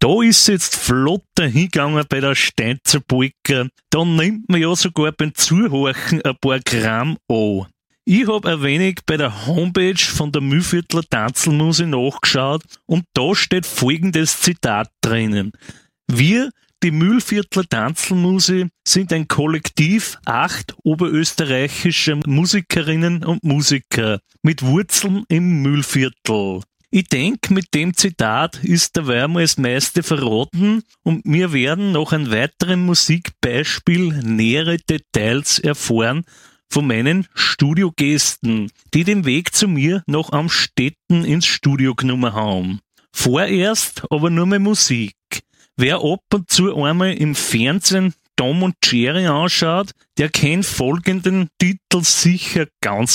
Da ist jetzt flott hingegangen bei der Steinzerpolka. Da nimmt man ja sogar beim Zuhorchen ein paar Gramm an. Ich hab ein wenig bei der Homepage von der Mühlviertler Tanzelmuse nachgeschaut und da steht folgendes Zitat drinnen. Wir, die Mühlviertler Tanzelmuse, sind ein Kollektiv 8 oberösterreichischer Musikerinnen und Musiker mit Wurzeln im Mühlviertel. Ich denke, mit dem Zitat ist dabei mal das meiste verraten und wir werden noch ein weiteres Musikbeispiel nähere Details erfahren von meinen Studiogästen, die den Weg zu mir nach Amstetten ins Studio genommen haben. Vorerst aber nur mehr Musik. Wer ab und zu einmal im Fernsehen Tom und Jerry anschaut, der kennt folgenden Titel sicher ganz